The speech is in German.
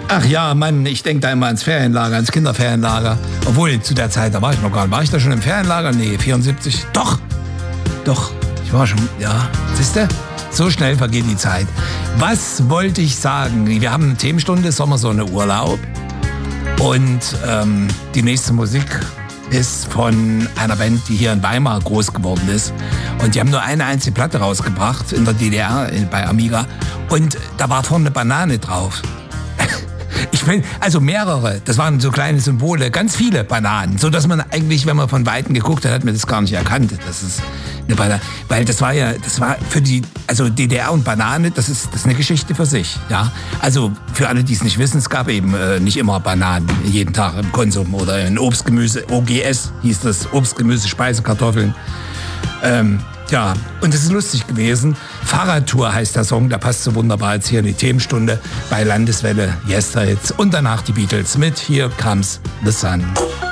Ach ja, Mann, ich denke da immer ans Ferienlager, ans Kinderferienlager. Obwohl, zu der Zeit, da war ich noch gar nicht. War ich da schon im Ferienlager? Nee, 74. Doch, ich war schon, ja, siehste? So schnell vergeht die Zeit. Was wollte ich sagen? Wir haben eine Themenstunde, Sommersonne, Urlaub. Und die nächste Musik ist von einer Band, die hier in Weimar groß geworden ist. Und die haben nur eine einzige Platte rausgebracht in der DDR, bei Amiga. Und da war vorne eine Banane drauf. Ich meine, also mehrere, das waren so kleine Symbole, ganz viele Bananen, so dass man eigentlich, wenn man von Weitem geguckt hat, hat man das gar nicht erkannt. Das ist eine Banane, weil das war für die, also DDR und Banane, das ist eine Geschichte für sich, ja. Also für alle, die es nicht wissen, es gab eben nicht immer Bananen jeden Tag im Konsum oder in Obst, Gemüse, OGS hieß das, Obst, Gemüse, Speise, Kartoffeln. Ja, und es ist lustig gewesen. Fahrradtour heißt der Song, der passt so wunderbar jetzt hier in die Themenstunde bei Landeswelle Yesterhits und danach die Beatles mit Here Comes the Sun.